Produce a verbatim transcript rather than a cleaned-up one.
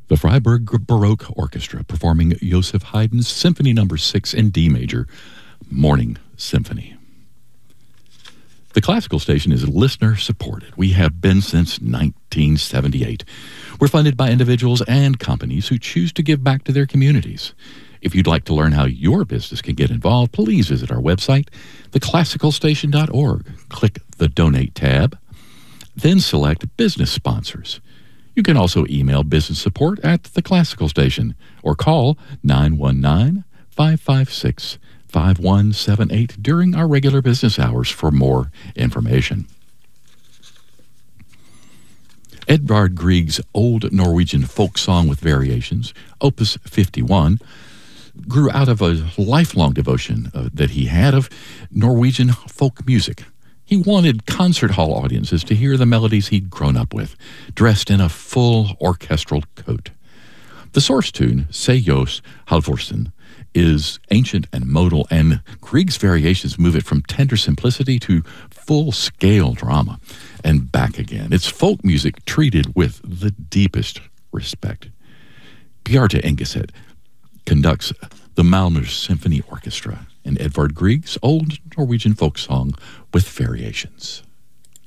The Freiburg Baroque Orchestra performing Joseph Haydn's Symphony Number six in D major, Morning Symphony. The Classical Station is listener-supported. We have been since nineteen seventy-eight. We're funded by individuals and companies who choose to give back to their communities. If you'd like to learn how your business can get involved, please visit our website, the classical station dot org. Click the Donate tab, then select Business Sponsors. You can also email business support at The Classical Station or call nine one nine, five five six, five one seven eight during our regular business hours for more information. Edvard Grieg's old Norwegian folk song with variations, Opus fifty-one, grew out of a lifelong devotion uh, that he had of Norwegian folk music. He wanted concert hall audiences to hear the melodies he'd grown up with, dressed in a full orchestral coat. The source tune, Sejos Halvorsen, is ancient and modal, and Grieg's variations move it from tender simplicity to full-scale drama and back again. It's folk music treated with the deepest respect. Bjarte Engeset conducts the Malmö Symphony Orchestra and Edvard Grieg's old Norwegian folk song with variations.